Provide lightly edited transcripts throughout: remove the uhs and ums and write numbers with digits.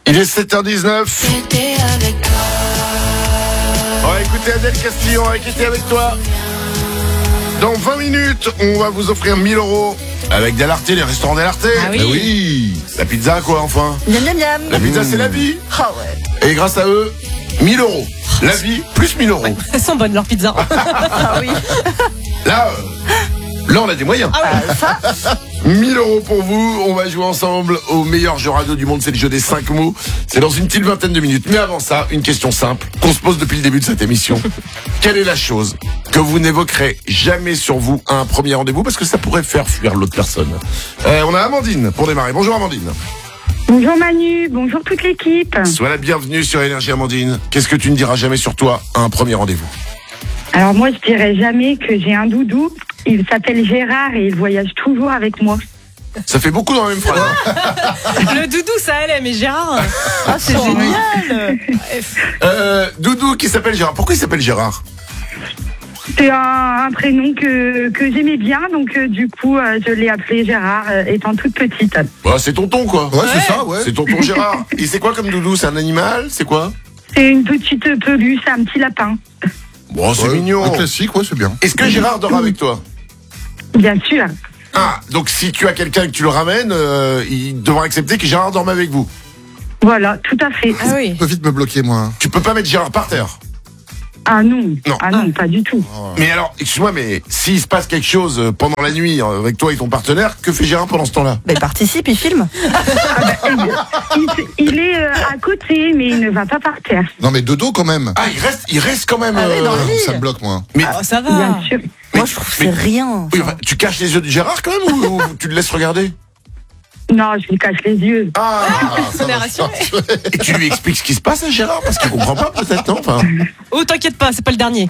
Il est 7h19. On va écouter Adèle Castillo, on va écouter avec toi. Dans 20 minutes, on va vous offrir 1000 € avec Delarte, les restaurants Delarte. Ah oui. Oui. La pizza, quoi, enfin. Miam miam miam. La pizza, c'est la vie. Ah ouais. Et grâce à eux, 1000 €. La vie, plus 1000 €. Elles sont bonnes, leurs pizzas. Ah oui. Là, on a des moyens. Ça. 1000 € pour vous, on va jouer ensemble au meilleur jeu radio du monde, c'est le jeu des 5 mots. C'est dans une petite vingtaine de minutes. Mais avant ça, une question simple qu'on se pose depuis le début de cette émission. Quelle est la chose que vous n'évoquerez jamais sur vous à un premier rendez-vous parce que ça pourrait faire fuir l'autre personne? On a Amandine pour démarrer. Bonjour Amandine. Bonjour Manu, bonjour toute l'équipe. Sois la bienvenue sur Énergie Amandine. Qu'est-ce que tu ne diras jamais sur toi à un premier rendez-vous? Alors moi je dirais jamais que j'ai un doudou. Il s'appelle Gérard et il voyage toujours avec moi. Ça fait beaucoup dans la même phrase. Le doudou, ça allait, mais Gérard. Ah c'est génial. Doudou qui s'appelle Gérard. Pourquoi il s'appelle Gérard? C'est un prénom que j'aimais bien, donc du coup je l'ai appelé Gérard étant toute petite. Bah, c'est tonton quoi. Ouais, c'est ça, ouais. C'est tonton Gérard. Et c'est quoi comme doudou? C'est un animal? C'est quoi? C'est une petite peluche, un petit lapin. Bon, c'est Ouais, mignon. Un classique, ouais, c'est bien. Est-ce que Gérard dort avec toi? Bien sûr. Ah, donc si tu as quelqu'un et que tu le ramènes, il devra accepter que Gérard dorme avec vous. Voilà, tout à fait. Ah oui. Je peux vite me bloquer, moi. Tu peux pas mettre Gérard par terre. Ah non, Non. ah non, pas du tout. Mais alors, excuse-moi, mais s'il se passe quelque chose pendant la nuit avec toi et ton partenaire, que fait Gérard pendant ce temps-là? Ben, il participe, il filme. Il est à côté, mais il ne va pas par terre. Non, mais de dos, quand même. Ah, il reste quand même. Ah oui, dans le lit. Ça me bloque, moi. Mais, Oh, ça va. Bien sûr. Moi je trouve que c'est rien. oui, enfin, tu caches les yeux de Gérard quand même ou tu le laisses regarder? Non, je lui cache les yeux. Ah, On est rassurés. et tu lui expliques ce qui se passe à Gérard parce qu'il comprend pas peut-être, non? Enfin, Oh, t'inquiète pas, c'est pas le dernier.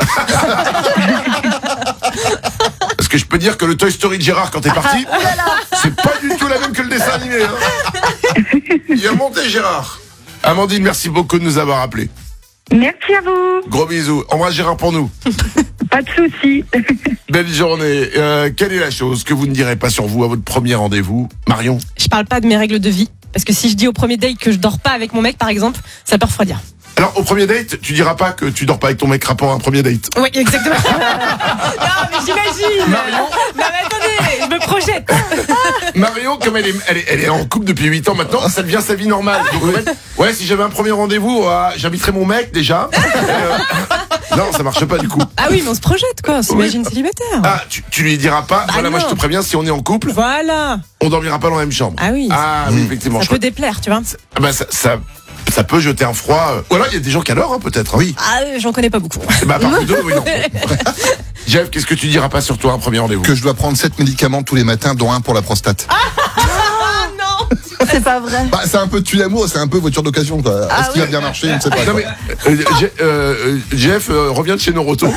parce que je peux dire que le Toy Story de Gérard quand t'es parti, c'est pas du tout la même que le dessin animé. Hein. Il a monté Gérard. Amandine, merci beaucoup de nous avoir appelés. Merci à vous. Gros bisous. Embrasse Gérard pour nous. Pas de soucis. Belle journée. Quelle est la chose que vous ne direz pas sur vous à votre premier rendez-vous? Marion? Je parle pas de mes règles de vie. Parce que si je dis au premier date que je dors pas avec mon mec, par exemple, ça peut refroidir. Alors, au premier date, tu diras pas que tu dors pas avec ton mec rapport à un premier date. Oui, exactement. Non, mais j'imagine. Non, mais attendez, je me projette. Marion, comme elle est en couple depuis 8 ans maintenant, ça devient sa vie normale. Donc, en fait, ouais, si j'avais un premier rendez-vous, j'inviterais mon mec déjà. Non, ça marche pas du coup. Ah oui, mais on se projette, quoi. On s'imagine célibataire. Ah, tu lui diras pas, voilà, moi je non. te préviens, si on est en couple, Voilà. on dormira pas dans la même chambre. Ah oui. Ah oui, effectivement. Ça je peut crois- déplaire, tu vois. Ah bah, ça peut jeter un froid. Ou alors il y a des gens qui adorent, hein, peut-être. Oui. Ah, j'en connais pas beaucoup. Bah, par contre, oui, non. Jeff, qu'est-ce que tu diras pas sur toi un premier rendez-vous? Que je dois prendre 7 médicaments tous les matins, dont un pour la prostate. Ah non. C'est pas vrai. Bah, c'est un peu tue l'amour, c'est un peu voiture d'occasion, quoi. Ah Est-ce qu'il va oui. bien marcher? Je ne sais pas. Non, quoi. mais Jeff revient de chez Noroto.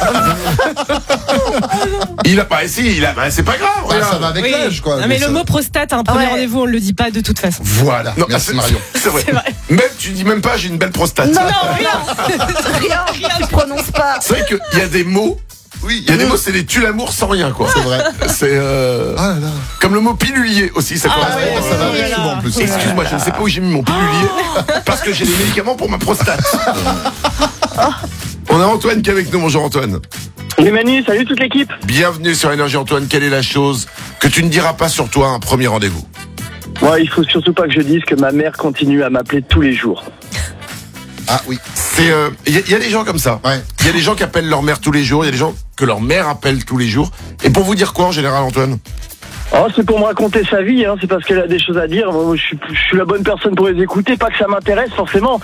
Il a pas essayé, c'est pas grave. Ouais, regarde. ça va avec Oui. l'âge, quoi. Non, mais ça- le mot prostate, un premier Ouais. rendez-vous, on le dit pas de toute façon. Voilà. Non, Merci, c'est- Marion. C'est vrai. C'est vrai. Même tu dis même pas j'ai une belle prostate. Non, rien. Tu prononces pas. C'est vrai qu'il y a des mots. Oui, Il y a des mots, c'est des tue l'amour sans rien, quoi. C'est vrai. C'est Ah là là. comme le mot pilulier aussi, ça correspond. ouais, Ça va oui, avec là. souvent, en plus. Excuse-moi, je ne sais pas où j'ai mis mon pilulier parce que j'ai des médicaments pour ma prostate. On a Antoine qui est avec nous. Bonjour Antoine. Les Manu, salut toute l'équipe. Bienvenue sur Énergie Antoine. Quelle est la chose que tu ne diras pas sur toi à un premier rendez-vous? Moi, il faut surtout pas que je dise que ma mère continue à m'appeler tous les jours. Ah oui. C'est il y a des gens comme ça. Ouais. Il y a des gens qui appellent leur mère tous les jours. Il y a des gens que leur mère appelle tous les jours. Et pour vous dire quoi en général, Antoine? Oh, c'est pour me raconter sa vie, hein. C'est parce qu'elle a des choses à dire. Moi, je suis la bonne personne pour les écouter. Pas que ça m'intéresse forcément.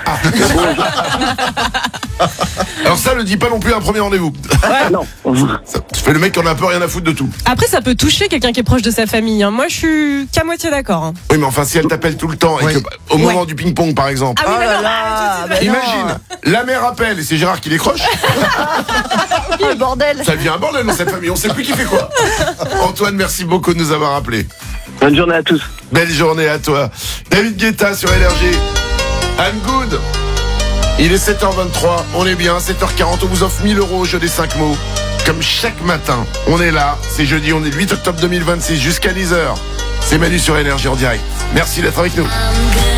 Alors ça, le dis pas non plus à un premier rendez-vous. Non. Ça fait le mec qui en a un peu rien à foutre de tout. Après, ça peut toucher quelqu'un qui est proche de sa famille. Hein. Moi, je suis qu'à moitié d'accord. Hein. Oui, mais enfin, si elle t'appelle tout le temps et Oui. que au moment du ping-pong, par exemple. Ah oui, Oh mais là non, là. bah, Imagine, la mère appelle et c'est Gérard qui décroche. Oh, le bordel. Ça devient un bordel dans cette famille. On sait plus qui fait quoi. Antoine, merci beaucoup de nous avoir appelés. Bonne journée à tous. Belle journée à toi. David Guetta sur Énergie. I'm good. Il est 7h23. On est bien. 7h40. On vous offre 1000 € au jeu des 5 mots. Comme chaque matin, on est là. C'est jeudi. On est le 8 octobre 2026 jusqu'à 10h. C'est Manu sur Énergie en direct. Merci d'être avec nous.